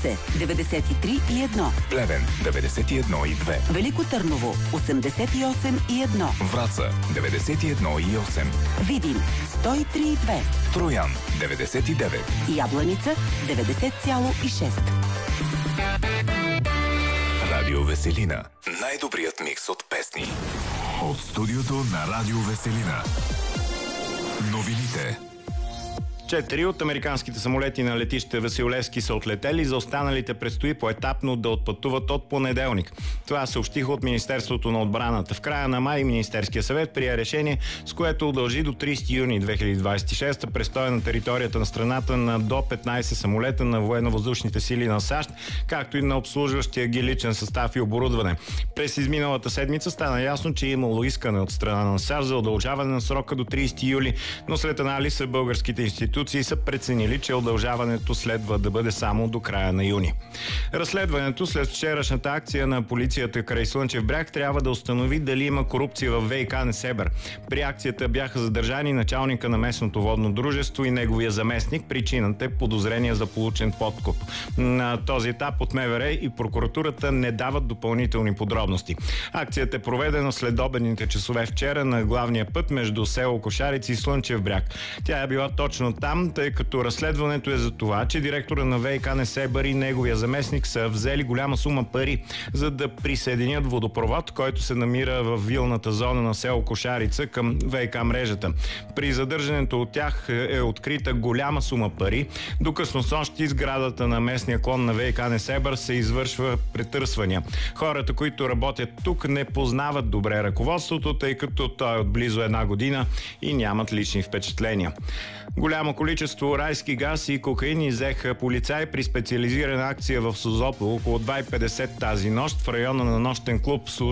Русе 93,1. Плевен 91,2. Велико Търново 88,1. Враца 91,8. Видин 103,2. Троян 99. Ябланица 90,6. Радио Веселина. Най-добрият микс от песни. От студиото на Радио Веселина. Новините. 4 от американските самолети на летище Василевски са отлетели, за останалите предстои поетапно да отпътуват от понеделник. Това съобщиха от Министерството на отбраната. В края на май Министерския съвет прие решение, с което удължи до 30 юни 2026 престоя на територията на страната на до 15 самолета на военно-въздушните сили на САЩ, както и на обслужващия ги личен състав и оборудване. През изминалата седмица стана ясно, че е имало искане от страна на САЩ за удължаване на срока до 30 юли, но след анализа българските институции са преценили, че удължаването следва да бъде само до края на юни. Разследването след вчерашната акция на полицията край Слънчев бряг трябва да установи дали има корупция в ВиК Несебър. При акцията бяха задържани началника на местното водно дружество и неговия заместник. Причината е подозрение за получен подкуп. На този етап от МВР и прокуратурата не дават допълнителни подробности. Акцията е проведена след обедните часове вчера на главния път между село Кошарица и Слънчев бряг. Тя е била точно там, тъй като разследването е за това, че директора на ВиК Несебър и неговия заместник са взели голяма сума пари, за да присъединят водопровод, който се намира в вилната зона на село Кошарица към ВиК мрежата. При задържането от тях е открита голяма сума пари. До късно снощи сградата на местния клон на ВиК Несебър се извършва претърсвания. Хората, които работят тук, не познават добре ръководството, тъй като той е от близо една година и нямат лични впечатления. Голямо количество райски газ и кокаин иззеха полицаи при специализирана акция в Созопол около 2:50 тази нощ в района на нощен клуб